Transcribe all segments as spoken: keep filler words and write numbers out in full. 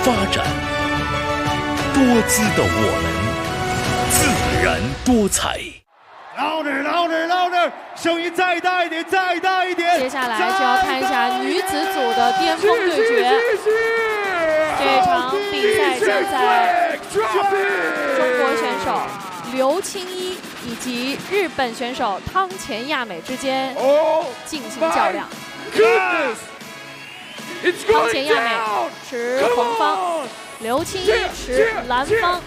发展，多姿的我们，自然多彩。 louder louder louder， 声音再大一点，再大一点。 接下来就要看一下女子组的巅峰对决。这场比赛将在中国选手刘青一以及日本选手汤前亚美之间进行较量。汤前亚美持红方，刘青一持蓝方。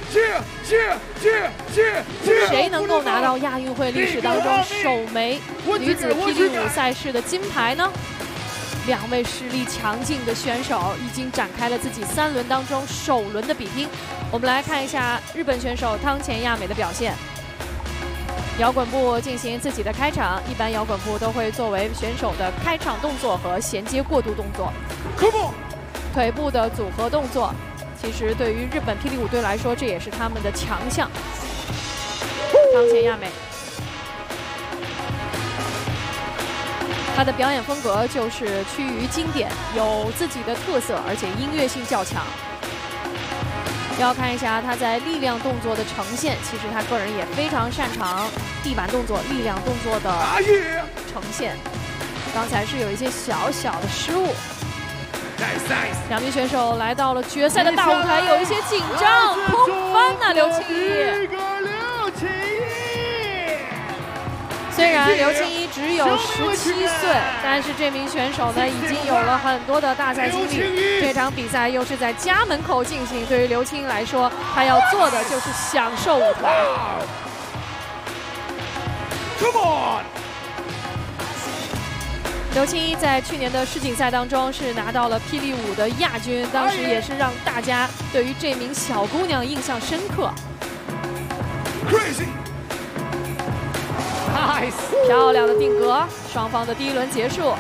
谁能够拿到亚运会历史当中首枚女子霹雳舞赛事的金牌呢？两位实力强劲的选手已经展开了自己三轮当中首轮的比拼。我们来看一下日本选手汤前亚美的表现。摇滚步进行自己的开场，一般摇滚步都会作为选手的开场动作和衔接过渡动作。腿部的组合动作，其实对于日本霹雳舞队来说，这也是他们的强项。汤前亚美，她的表演风格就是趋于经典，有自己的特色，而且音乐性较强。要看一下她在力量动作的呈现，其实她个人也非常擅长地板动作、力量动作的呈现。刚才是有一些小小的失误。两名选手来到了决赛的大舞台，有一些紧张，空翻呐，刘青一。虽然刘青一只有十七岁，但是这名选手呢已经有了很多的大赛经历。这场比赛又是在家门口进行，对于刘青一来说，他要做的就是享受舞台。Come on！ 刘青一在去年的世锦赛当中是拿到了霹雳舞的亚军，当时也是让大家对于这名小姑娘印象深刻。Nice， 漂亮的定格，双方的第一轮结束。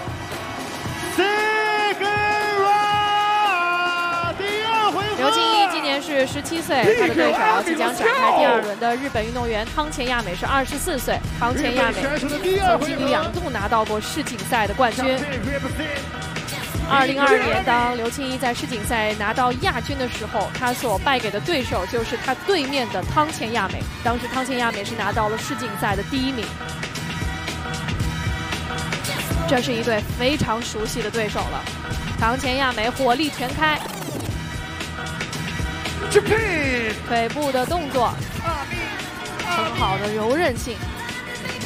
刘青一今年是十七岁，他的对手即将展开第二轮的日本运动员汤前亚美是二十四岁。汤前亚美曾经两度拿到过世锦赛的冠军。二零二二年，当刘青一在世锦赛拿到亚军的时候，他所败给的对手就是他对面的汤前亚美。当时汤前亚美是拿到了世锦赛的第一名。这是一对非常熟悉的对手了。汤前亚美火力全开。腿部的动作，很好的柔韧性。